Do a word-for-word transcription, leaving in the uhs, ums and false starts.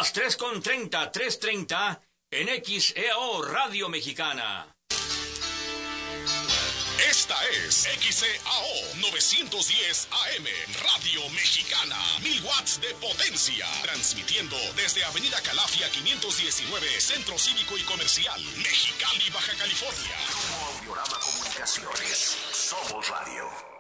las tres con treinta, tres treinta en X E A O Radio Mexicana. Esta es X E A O novecientos diez A M, Radio Mexicana, mil watts de potencia, transmitiendo desde Avenida Calafia quinientos diecinueve, Centro Cívico y Comercial, Mexicali, Baja California. Grupo Audiorama Comunicaciones, somos radio.